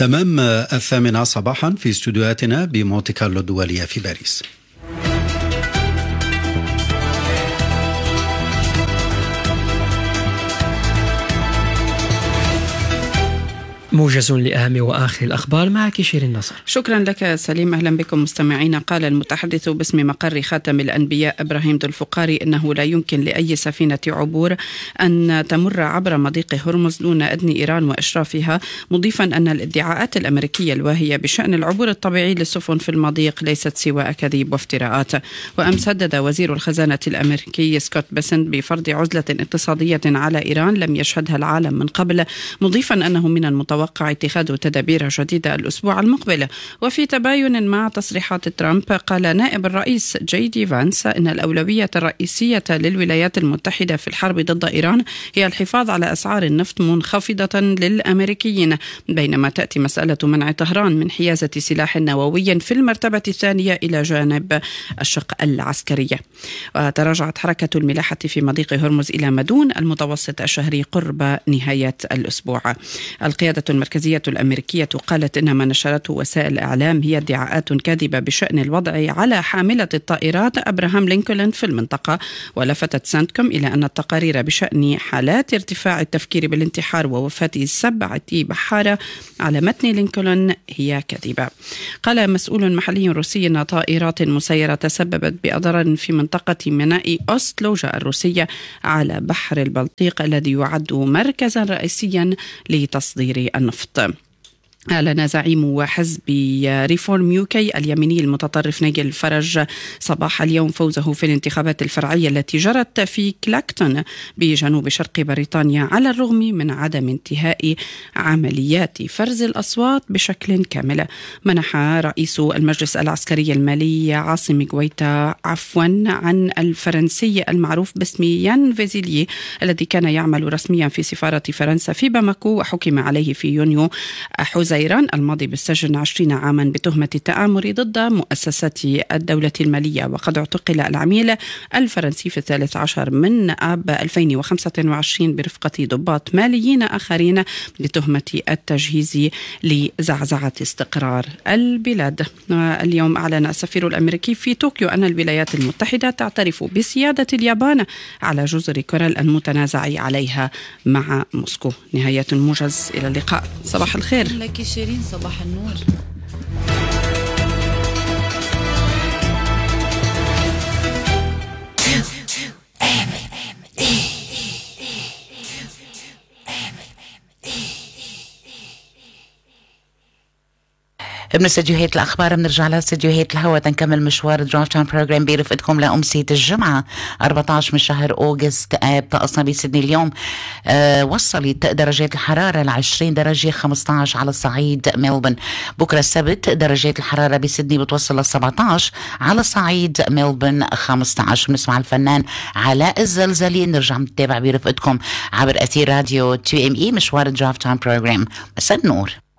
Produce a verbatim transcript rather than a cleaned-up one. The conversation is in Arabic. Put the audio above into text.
تمام الثامنة صباحا في استوديوهاتنا بمونتي كارلو الدولية في باريس. موجز لأهم وآخر الأخبار معك شيرين نصر. شكرا لك سليم. أهلا بكم مستمعينا. قال المتحدث باسم مقر خاتم الأنبياء إبراهيم ذو الفقاري إنه لا يمكن لأي سفينة عبور أن تمر عبر مضيق هرمز دون إذن إيران وإشرافها، مضيفا أن الادعاءات الأمريكية الواهية بشأن العبور الطبيعي للسفن في المضيق ليست سوى أكاذيب وافتراءات. وأمس هدد وزير الخزانة الأمريكي سكوت بيسنت بفرض عزلة اقتصادية على إيران لم يشهدها العالم من قبل، مضيفا أنه من المتوقع وقع اتخاذ تدابير جديدة الأسبوع المقبل. وفي تباين مع تصريحات ترامب، قال نائب الرئيس جي دي فانس إن الأولوية الرئيسية للولايات المتحدة في الحرب ضد إيران هي الحفاظ على أسعار النفط منخفضة للأمريكيين، بينما تأتي مسألة منع طهران من حيازة سلاح نووي في المرتبة الثانية إلى جانب الشق العسكري. وتراجعت حركة الملاحة في مضيق هرمز إلى ما دون المتوسط الشهري قرب نهاية الأسبوع. القيادة المركزية الأمريكية قالت إن ما نشرته وسائل الإعلام هي ادعاءات كاذبة بشأن الوضع على حاملة الطائرات أبراهام لينكولن في المنطقة. ولفتت سنتكوم إلى أن التقارير بشأن حالات ارتفاع التفكير بالانتحار ووفاة سبعة بحارة على متن لينكولن هي كاذبة. قال مسؤول محلي روسي أن طائرات مسيرة تسببت بأضرار في منطقة ميناء أوستلوجا الروسية على بحر البلطيق الذي يعد مركزا رئيسيا لتصدير النفط. أعلن زعيم حزب ريفورم يوكي اليميني المتطرف نيجل فرج صباح اليوم فوزه في الانتخابات الفرعية التي جرت في كلاكتون بجنوب شرق بريطانيا، على الرغم من عدم انتهاء عمليات فرز الأصوات بشكل كامل. منح رئيس المجلس العسكري المالي عاصم غويتا عفوا عن الفرنسي المعروف باسم يان فيزيلي الذي كان يعمل رسميا في سفارة فرنسا في باماكو، وحكم عليه في يونيو حزيران الماضي بالسجن عشرين عاما بتهمة التآمر ضد مؤسسات الدولة المالية. وقد اعتقل العميل الفرنسي في الثالث عشر من آب ألفين وخمسة وعشرين برفقة ضباط ماليين آخرين بتهمة التجهيز لزعزعة استقرار البلاد. اليوم أعلن السفير الأمريكي في طوكيو أن الولايات المتحدة تعترف بسيادة اليابان على جزر كورال المتنازع عليها مع موسكو. نهاية الموجز، إلى اللقاء. صباح الخير لك شيرين. صباح النور. من استديوهات الأخبار بنرجع لاستديوهات الهوا تنكمل مشوار درافت تايم بروجرام برفقتكم لأمسية الجمعة أربعة عشر من شهر أوغست. طقسنا بسيدني اليوم أه وصلت درجات الحرارة لعشرين درجة، خمسة عشر على صعيد ملبن. بكرة السبت درجات الحرارة بسيدني بتوصل ل سبعة عشر، على صعيد ملبن خمسة عشر. نسمع الفنان علاء الزلزلي. نرجع نتابع برفقتكم عبر أثير راديو تو ام اي مشوار درافت تايم بروجرام. مساء النور.